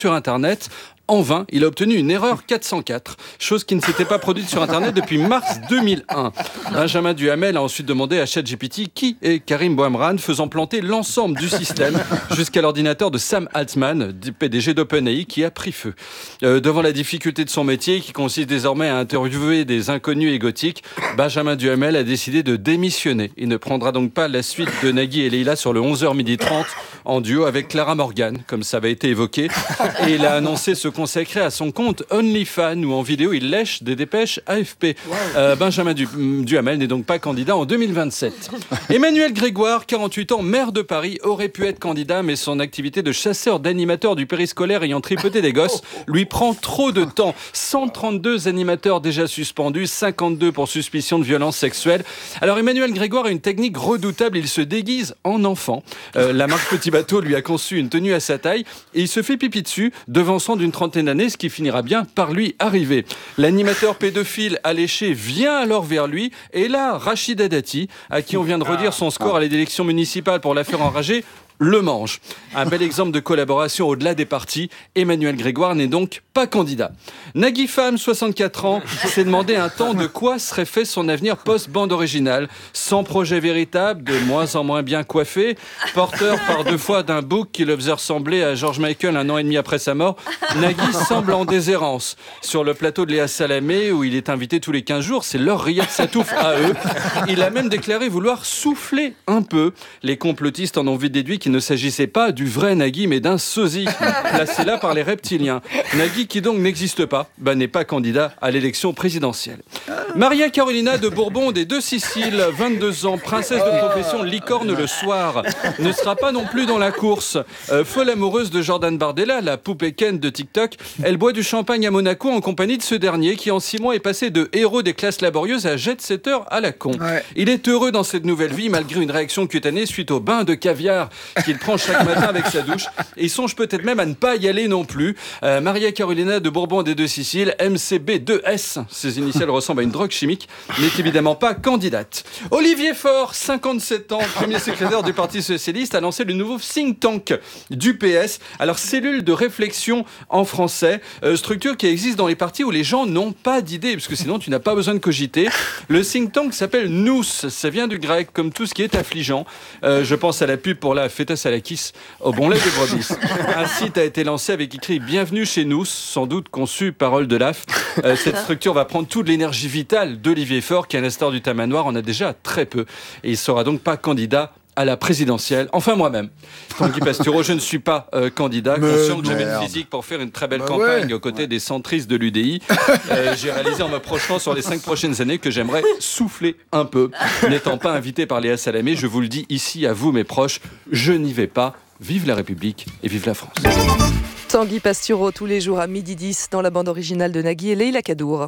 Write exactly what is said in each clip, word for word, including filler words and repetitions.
sur Internet. En vain, il a obtenu une erreur quatre cent quatre, chose qui ne s'était pas produite sur Internet depuis mars deux mille un. Benjamin Duhamel a ensuite demandé à ChatGPT qui est Karim Bouamran, faisant planter l'ensemble du système jusqu'à l'ordinateur de Sam Altman, P D G d'OpenAI, qui a pris feu. Euh, devant la difficulté de son métier, qui consiste désormais à interviewer des inconnus égotiques, Benjamin Duhamel a décidé de démissionner. Il ne prendra donc pas la suite de Nagui et Leïla sur le onze heures trente en duo avec Clara Morgan, comme ça avait été évoqué. Et il a annoncé se consacré à son compte OnlyFans, où en vidéo il lèche des dépêches A F P. Wow. Euh, Benjamin du- Duhamel n'est donc pas candidat en deux mille vingt-sept. Emmanuel Grégoire, quarante-huit ans, maire de Paris, aurait pu être candidat, mais son activité de chasseur d'animateur du périscolaire ayant tripoté des gosses lui prend trop de temps. cent trente-deux animateurs déjà suspendus, cinquante-deux pour suspicion de violence sexuelle. Alors Emmanuel Grégoire a une technique redoutable, il se déguise en enfant. Euh, la marque Petit Bateau lui a conçu une tenue à sa taille et il se fait pipi dessus, devançant d'une trentaine d'années, ce qui finira bien par lui arriver. L'animateur pédophile alléché vient alors vers lui et là, Rachida Dati, à qui on vient de redire son score à l'élection municipale pour l'affaire enragée, le mange. Un bel exemple de collaboration au-delà des partis. Emmanuel Grégoire n'est donc pas candidat. Nagui Fam, soixante-quatre ans, s'est demandé un temps de quoi serait fait son avenir post-bande originale. Sans projet véritable, de moins en moins bien coiffé, porteur par deux fois d'un bouc qui le faisait ressembler à George Michael un an et demi après sa mort, Nagui semble en déshérence. Sur le plateau de Léa Salamé, où il est invité tous les quinze jours, c'est leur Riyad Satouf à eux. Il a même déclaré vouloir souffler un peu. Les complotistes en ont vite déduit qu'il ne s'agissait pas du vrai Nagui, mais d'un sosie, placé là par les reptiliens. Nagui, qui donc n'existe pas, bah, n'est pas candidat à l'élection présidentielle. Maria Carolina de Bourbon des Deux Siciles, vingt-deux ans, princesse de profession licorne le soir, ne sera pas non plus dans la course. Euh, folle amoureuse de Jordan Bardella, la poupée Ken de TikTok, elle boit du champagne à Monaco en compagnie de ce dernier qui en six mois est passé de héros des classes laborieuses à jet-setter à la con. Ouais. Il est heureux dans cette nouvelle vie malgré une réaction cutanée suite au bain de caviar qu'il prend chaque matin avec sa douche. Et il songe peut-être même à ne pas y aller non plus. Euh, Maria Carolina de Bourbon des Deux Siciles, M C B deux S, ses initiales ressemblent à une drogue chimique, n'est évidemment pas candidate. Olivier Faure, cinquante-sept ans, premier secrétaire du Parti Socialiste, a lancé le nouveau think tank du P S. Alors, cellule de réflexion en français, euh, structure qui existe dans les partis où les gens n'ont pas d'idées, parce que sinon tu n'as pas besoin de cogiter. Le think tank s'appelle Nous, ça vient du grec, comme tout ce qui est affligeant. Euh, je pense à la pub pour la feta salakis au bon lait de brebis. Un site a été lancé avec écrit « Bienvenue chez Nous », sans doute conçu par Oldelaf. Euh, cette structure va prendre toute l'énergie vitale d'Olivier Faure, qui à l'instar du Tamanoir en a déjà très peu. Et il ne sera donc pas candidat à la présidentielle. Enfin, moi-même, Tanguy Pastureau, je ne suis pas euh, candidat, mais conscient que j'avais le physique pour faire une très belle bah campagne ouais. aux côtés ouais. des centristes de l'U D I. Euh, j'ai réalisé en me projetant sur les cinq prochaines années que j'aimerais souffler un peu. N'étant pas invité par Léa Salamé, je vous le dis ici à vous, mes proches, je n'y vais pas. Vive la République et vive la France. Tanguy Pastureau, tous les jours à midi dix, dans la bande originale de Nagui et Leïla Kadour.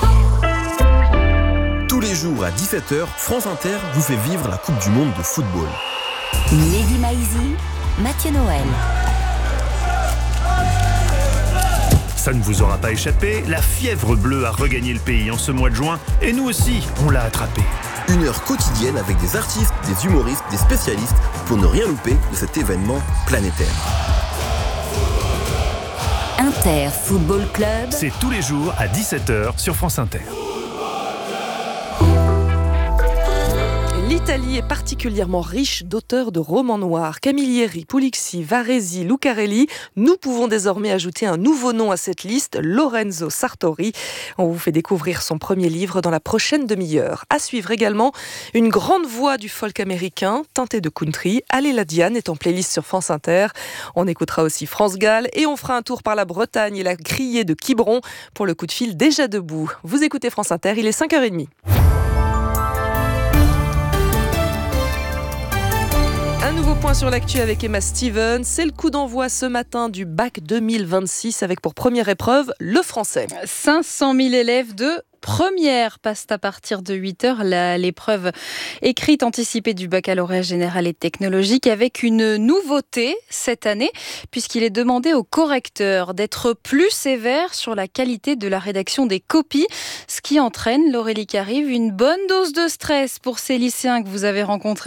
Tous les jours à dix-sept heures, France Inter vous fait vivre la Coupe du Monde de football. Mehdi Maizi, Mathieu Noël. Ça ne vous aura pas échappé, la fièvre bleue a regagné le pays en ce mois de juin et nous aussi, on l'a attrapé. Une heure quotidienne avec des artistes, des humoristes, des spécialistes pour ne rien louper de cet événement planétaire. Inter Football Club. C'est tous les jours à dix-sept heures sur France Inter. L'Italie est particulièrement riche d'auteurs de romans noirs. Camilleri, Pulizzi, Varesi, Lucarelli. Nous pouvons désormais ajouter un nouveau nom à cette liste, Lorenzo Sartori. On vous fait découvrir son premier livre dans la prochaine demi-heure. À suivre également une grande voix du folk américain, teintée de country. Allez la Diane est en playlist sur France Inter. On écoutera aussi France Gall et on fera un tour par la Bretagne et la criée de Quiberon pour le coup de fil déjà debout. Vous écoutez France Inter, il est cinq heures trente. Un nouveau point sur l'actu avec Emma Stevens. C'est le coup d'envoi ce matin du bac deux mille vingt-six avec pour première épreuve le français. cinq cent mille élèves de première passent à partir de huit heures la, l'épreuve écrite anticipée du baccalauréat général et technologique avec une nouveauté cette année puisqu'il est demandé aux correcteurs d'être plus sévères sur la qualité de la rédaction des copies, ce qui entraîne, Laurélie Carive, une bonne dose de stress pour ces lycéens que vous avez rencontrés.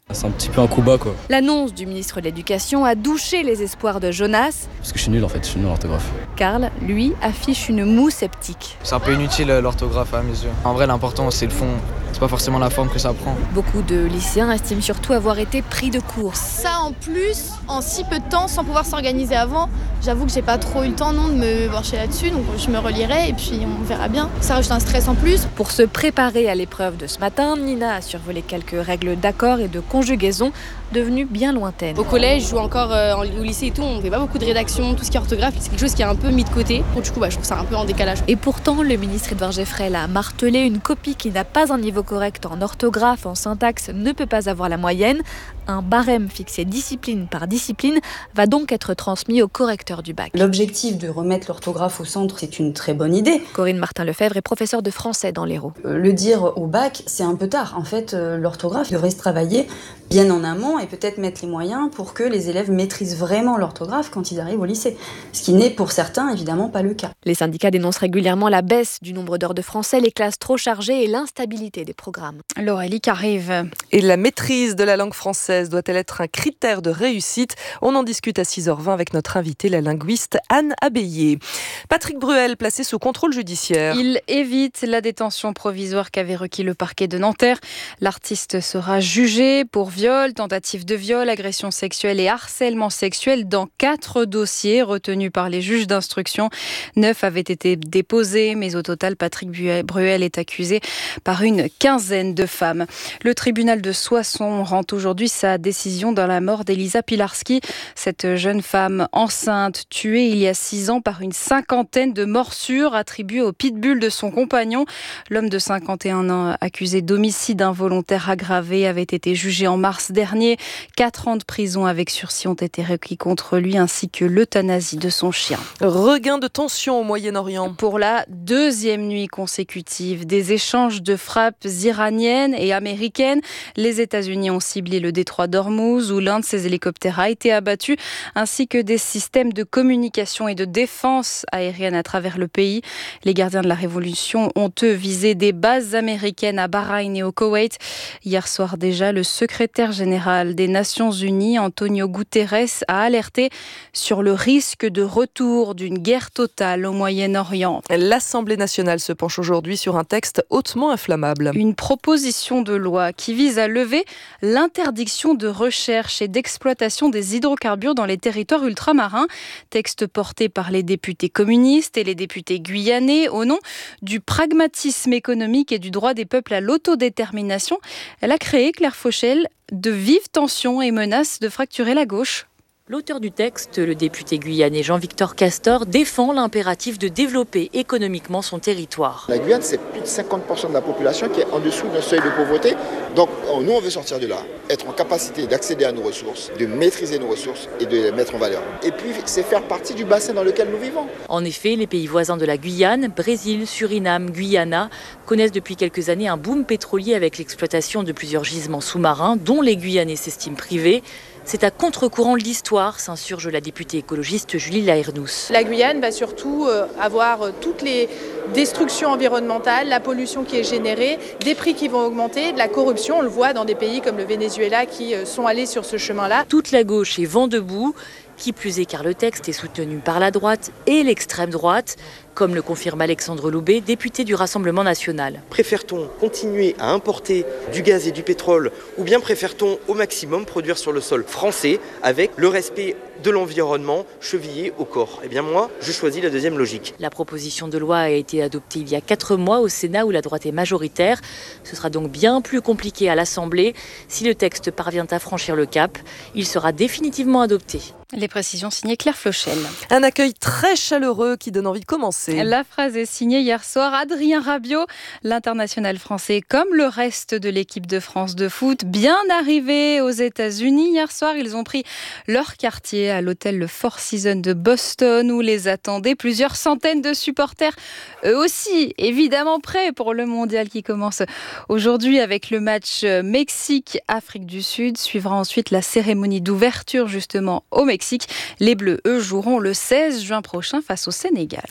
C'est un petit peu un coup bas, quoi. L'annonce du ministre de l'Éducation a douché les espoirs de Jonas. Parce que je suis nul en fait, je suis nul en orthographe. Karl, lui, affiche une moue sceptique. C'est un peu inutile l'orthographe à mes yeux. En vrai, l'important c'est le fond, c'est pas forcément la forme que ça prend. Beaucoup de lycéens estiment surtout avoir été pris de court. Ça en plus, en si peu de temps, sans pouvoir s'organiser avant, j'avoue que j'ai pas trop eu le temps non de me pencher là-dessus, donc je me relirai et puis on verra bien. Ça rajoute un stress en plus. Pour se préparer à l'épreuve de ce matin, Nina a survolé quelques règles d'accord et de conjugaison devenues bien lointaines. Au collège ou encore euh, au lycée et tout, on fait pas beaucoup de rédaction, tout ce qui est orthographe, c'est quelque chose qui est un peu mis de côté. Donc, du coup, bah, je trouve ça un peu en décalage. Et pourtant, le ministre Édouard Geffrel a martelé, une copie qui n'a pas un niveau correct en orthographe, en syntaxe, ne peut pas avoir la moyenne. Un barème fixé discipline par discipline va donc être transmis au correcteur du bac. L'objectif de remettre l'orthographe au centre, c'est une très bonne idée. Corinne Martin-Lefebvre est professeure de français dans l'Hérault. Euh, le dire au bac, c'est un peu tard. En fait, euh, l'orthographe devrait se travailler bien en amont et peut-être mettre les moyens pour que les élèves maîtrisent vraiment l'orthographe quand ils arrivent au lycée. Ce qui n'est pour certains évidemment pas le cas. Les syndicats dénoncent régulièrement la baisse du nombre d'heures de français, les classes trop chargées et l'instabilité des programmes. L'Aurélie qui arrive. Et la maîtrise de la langue française doit-elle être un critère de réussite ? On en discute à six heures vingt avec notre invitée, la linguiste Anne Abbayer. Patrick Bruel, placé sous contrôle judiciaire. Il évite la détention provisoire qu'avait requis le parquet de Nanterre. L'artiste sera jugé pour viol, tentative de viol, agression sexuelle et harcèlement sexuel dans quatre dossiers retenus par les juges d'instruction. Neuf avaient été déposés, mais au total, Patrick Bruel est accusé par une quinzaine de femmes. Le tribunal de Soissons rend aujourd'hui sa décision dans la mort d'Elisa Pilarski, cette jeune femme enceinte tuée il y a six ans par une cinquantaine de morsures attribuées au pitbull de son compagnon. L'homme de cinquante et un ans, accusé d'homicide involontaire aggravé, avait été jugé en mars dernier. Quatre ans de prison avec sursis ont été requis contre lui, ainsi que l'euthanasie de son chien. Regain de tension au Moyen-Orient. Pour la deuxième nuit consécutive, des échanges de frappes iraniennes et américaines. Les États-Unis ont ciblé le détroit d'Ormuz, où l'un de ses hélicoptères a été abattu, ainsi que des systèmes de communication et de défense aérienne à travers le pays. Les gardiens de la révolution ont, eux, visé des bases américaines à Bahreïn et au Koweït. Hier soir déjà, le secrétaire général des Nations Unies, Antonio Guterres, a alerté sur le risque de retour d'une guerre totale au Moyen-Orient. L'Assemblée nationale se penche aujourd'hui sur un texte hautement inflammable. Une proposition de loi qui vise à lever l'interdiction de recherche et d'exploitation des hydrocarbures dans les territoires ultramarins. Texte porté par les députés communistes et les députés guyanais au nom du pragmatisme économique et du droit des peuples à l'autodétermination. Elle a créé, Claire Fauchel, de vives tensions et menaces de fracturer la gauche. L'auteur du texte, le député guyanais Jean-Victor Castor, défend l'impératif de développer économiquement son territoire. La Guyane, c'est plus de cinquante pour cent de la population qui est en dessous d'un seuil de pauvreté. Donc nous, on veut sortir de là, être en capacité d'accéder à nos ressources, de maîtriser nos ressources et de les mettre en valeur. Et puis, c'est faire partie du bassin dans lequel nous vivons. En effet, les pays voisins de la Guyane, Brésil, Suriname, Guyana, connaissent depuis quelques années un boom pétrolier avec l'exploitation de plusieurs gisements sous-marins, dont les Guyanais s'estiment privés. C'est à contre-courant de l'histoire, s'insurge la députée écologiste Julie Laernous. La Guyane va surtout avoir toutes les destructions environnementales, la pollution qui est générée, des prix qui vont augmenter, de la corruption. On le voit dans des pays comme le Venezuela qui sont allés sur ce chemin-là. Toute la gauche est vent debout, qui plus est car le texte est soutenu par la droite et l'extrême droite, comme le confirme Alexandre Loubet, député du Rassemblement national. Préfère-t-on continuer à importer du gaz et du pétrole ou bien préfère-t-on au maximum produire sur le sol français avec le respect de l'environnement chevillé au corps? Eh bien moi, je choisis la deuxième logique. La proposition de loi a été adoptée il y a quatre mois au Sénat où la droite est majoritaire. Ce sera donc bien plus compliqué à l'Assemblée. Si le texte parvient à franchir le cap, il sera définitivement adopté. Les précisions signées Claire Flochel. Un accueil très chaleureux qui donne envie de commencer. La phrase est signée hier soir. Adrien Rabiot, l'international français, comme le reste de l'équipe de France de foot, bien arrivé aux États-Unis. Hier soir, ils ont pris leur quartier à l'hôtel le Four Seasons de Boston où les attendaient plusieurs centaines de supporters. Eux aussi, évidemment prêts pour le mondial qui commence aujourd'hui avec le match Mexique-Afrique du Sud. Suivra ensuite la cérémonie d'ouverture justement au Mexique. Les Bleus, eux, joueront le seize juin prochain face au Sénégal. C'était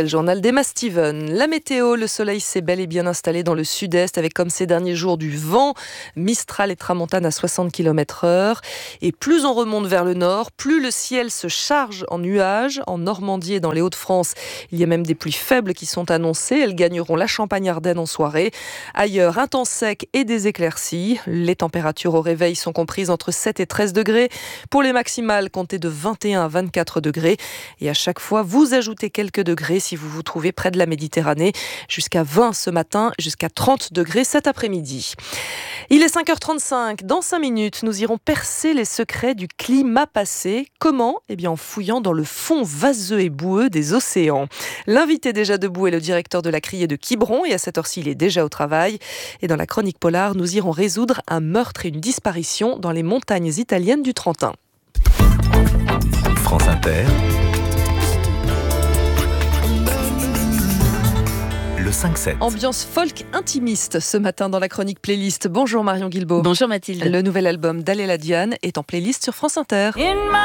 après le journal d'Emma Steven. La météo, le soleil s'est bel et bien installé dans le sud-est avec comme ces derniers jours du vent, Mistral et Tramontane à soixante kilomètres heure. Et plus on remonte vers le nord, plus le ciel se charge en nuages. En Normandie et dans les Hauts-de-France, il y a même des pluies faibles qui sont annoncées. Elles gagneront la Champagne-Ardenne en soirée. Ailleurs, un temps sec et des éclaircies. Les températures au réveil sont comprises entre sept et treize degrés. Pour les maximales, comptez de vingt et un à vingt-quatre degrés. Et à chaque fois, vous ajoutez quelques degrés si vous vous trouvez près de la Méditerranée. Jusqu'à vingt ce matin, jusqu'à trente degrés cet après-midi. Il est cinq heures trente-cinq. Dans cinq minutes, nous irons percer les secrets du climat passé. Comment ? Eh bien, en fouillant dans le fond vaseux et boueux des océans. L'invité déjà debout est le directeur de la criée de Quiberon et à cette heure-ci, il est déjà au travail. Et dans la chronique polar, nous irons résoudre un meurtre et une disparition dans les montagnes italiennes du Trentin. France Inter, le cinq sept. Ambiance folk intimiste ce matin dans la chronique playlist. Bonjour Marion Guilbault. Bonjour Mathilde. Le nouvel album d'Aléla Diane est en playlist sur France Inter.